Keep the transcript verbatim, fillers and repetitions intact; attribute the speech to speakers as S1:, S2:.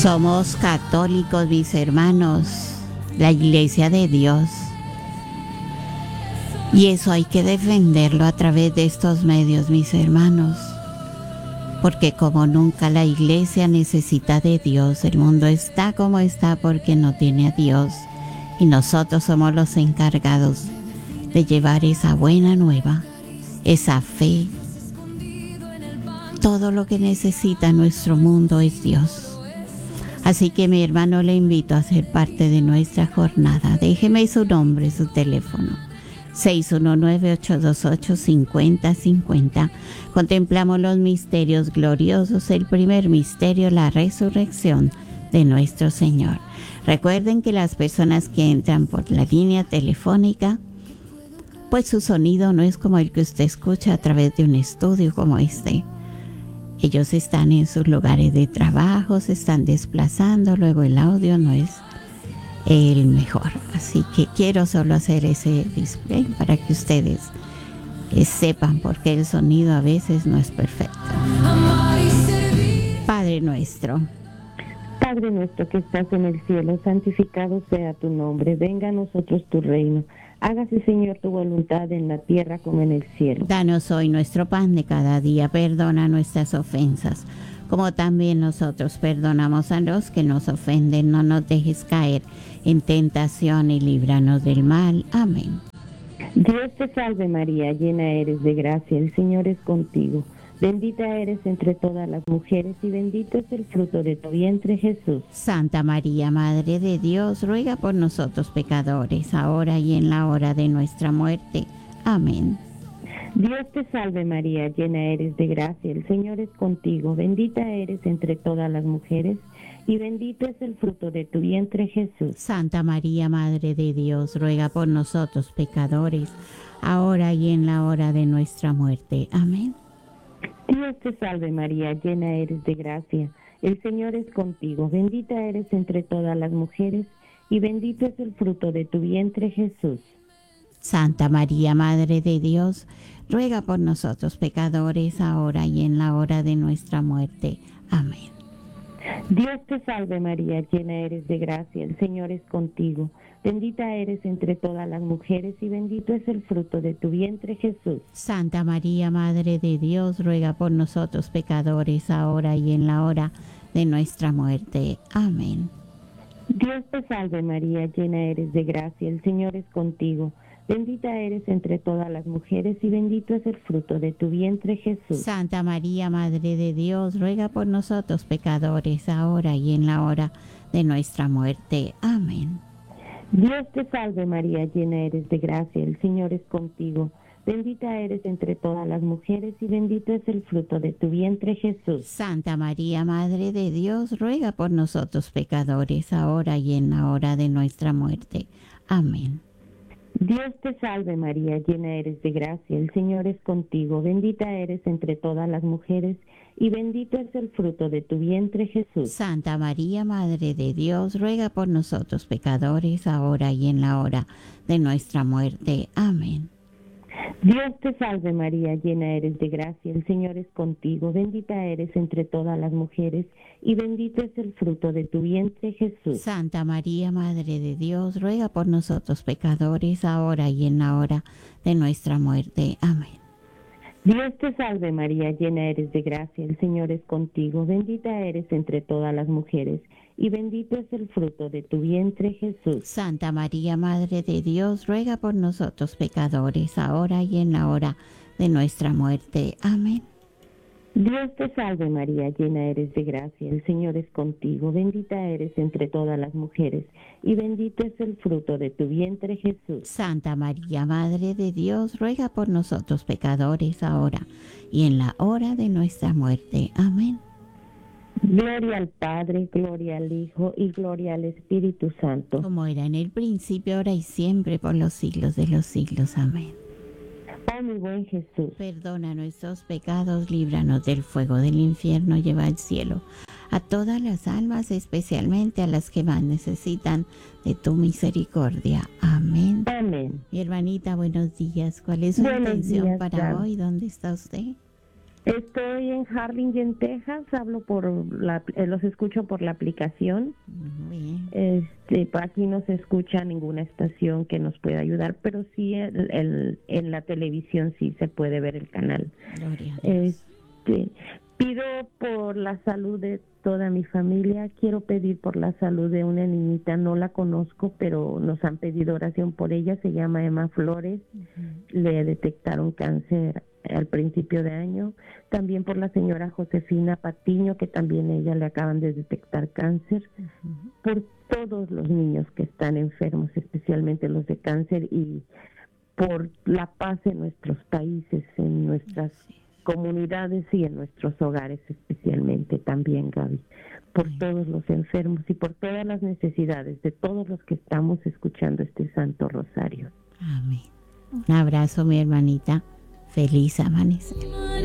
S1: Somos católicos, mis hermanos, la Iglesia de Dios. Y eso hay que defenderlo a través de estos medios, mis hermanos. Porque como nunca la Iglesia necesita de Dios. El mundo está como está porque no tiene a Dios. Y nosotros somos los encargados de llevar esa buena nueva, esa fe. Todo lo que necesita nuestro mundo es Dios. Así que mi hermano le invito a ser parte de nuestra jornada. Déjeme su nombre, su teléfono. seis uno nueve, ocho dos ocho, cinco cero cinco cero. Contemplamos los misterios gloriosos. El primer misterio, la resurrección de nuestro Señor. Recuerden que las personas que entran por la línea telefónica, pues su sonido no es como el que usted escucha a través de un estudio como este. Ellos están en sus lugares de trabajo, se están desplazando, luego el audio no es el mejor. Así que quiero solo hacer ese display para que ustedes eh, sepan por qué el sonido a veces no es perfecto. Padre nuestro.
S2: Padre nuestro que estás en el cielo, santificado sea tu nombre. Venga a nosotros tu reino. Hágase, Señor, tu voluntad en la tierra como en el cielo.
S1: Danos hoy nuestro pan de cada día. Perdona nuestras ofensas, como también nosotros perdonamos a los que nos ofenden. No nos dejes caer en tentación y líbranos del mal. Amén.
S2: Dios te salve María, llena eres de gracia, el Señor es contigo. Bendita eres entre todas las mujeres y bendito es el fruto de tu vientre, Jesús.
S1: Santa María, Madre de Dios, ruega por nosotros pecadores, ahora y en la hora de nuestra muerte. Amén.
S2: Dios te salve María, llena eres de gracia, el Señor es contigo. Bendita eres entre todas las mujeres y bendito es el fruto de tu vientre, Jesús.
S1: Santa María, Madre de Dios, ruega por nosotros pecadores, ahora y en la hora de nuestra muerte. Amén.
S2: Dios te salve María, llena eres de gracia, el Señor es contigo. Bendita eres entre todas las mujeres y bendito es el fruto de tu vientre, Jesús.
S1: Santa María, Madre de Dios, ruega por nosotros pecadores, ahora y en la hora de nuestra muerte. Amén.
S2: Dios te salve María, llena eres de gracia, el Señor es contigo. Bendita eres entre todas las mujeres y bendito es el fruto de tu vientre, Jesús.
S1: Santa María, Madre de Dios, ruega por nosotros pecadores, ahora y en la hora de nuestra muerte. Amén.
S2: Dios te salve María, llena eres de gracia, el Señor es contigo. Bendita eres entre todas las mujeres y bendito es el fruto de tu vientre, Jesús.
S1: Santa María, Madre de Dios, ruega por nosotros pecadores, ahora y en la hora de nuestra muerte. Amén.
S2: Dios te salve María, llena eres de gracia, el Señor es contigo. Bendita eres entre todas las mujeres y bendito es el fruto de tu vientre, Jesús.
S1: Santa María, Madre de Dios, ruega por nosotros pecadores, ahora y en la hora de nuestra muerte. Amén.
S2: Dios te salve María, llena eres de gracia, el Señor es contigo. Bendita eres entre todas las mujeres y bendito es el fruto de tu vientre, Jesús.
S1: Santa María, Madre de Dios, ruega por nosotros pecadores, ahora y en la hora de nuestra muerte. Amén.
S2: Dios te salve María, llena eres de gracia, el Señor es contigo. Bendita eres entre todas las mujeres y bendito es el fruto de tu vientre, Jesús.
S1: Santa María, Madre de Dios, ruega por nosotros pecadores, ahora y en la hora de nuestra muerte. Amén.
S2: Dios te salve María, llena eres de gracia, el Señor es contigo. Bendita eres entre todas las mujeres y bendito es el fruto de tu vientre, Jesús.
S1: Santa María, Madre de Dios, ruega por nosotros pecadores, ahora y en la hora de nuestra muerte. Amén.
S2: Dios te salve María, llena eres de gracia, el Señor es contigo. Bendita eres entre todas las mujeres y bendito es el fruto de tu vientre, Jesús.
S1: Santa María, Madre de Dios, ruega por nosotros pecadores, ahora y en la hora de nuestra muerte. Amén.
S2: Gloria al Padre, gloria al Hijo y gloria al Espíritu Santo.
S1: Como era en el principio, ahora y siempre, por los siglos de los siglos. Amén.
S2: Oh mi buen Jesús,
S1: perdona nuestros pecados, líbranos del fuego del infierno, lleva al cielo a todas las almas, especialmente a las que más necesitan de tu misericordia. Amén.
S2: Amén.
S1: Mi hermanita, buenos días. ¿Cuál es su
S2: Buenos
S1: intención
S2: días,
S1: para
S2: claro.
S1: hoy? ¿Dónde está usted?
S2: Estoy en Harlingen, Texas. Hablo por la, eh, los escucho por la aplicación.
S1: Muy bien.
S2: Este, por aquí no se escucha ninguna estación que nos pueda ayudar, pero sí el, el, en la televisión sí se puede ver el canal.
S1: Gloria a Dios.
S2: Este, pido por la salud de toda mi familia. Quiero pedir por la salud de una niñita, no la conozco, pero nos han pedido oración por ella. Se llama Emma Flores. Uh-huh. Le detectaron cáncer al principio de año. También por la señora Josefina Patiño, que también ella le acaban de detectar cáncer. Uh-huh. Por todos los niños que están enfermos, especialmente los de cáncer, y por la paz en nuestros países, en nuestras sí. comunidades y en nuestros hogares especialmente también, Gaby. Por sí. todos los enfermos y por todas las necesidades de todos los que estamos escuchando este Santo Rosario.
S1: Amén. Un abrazo, mi hermanita. Feliz amanecer.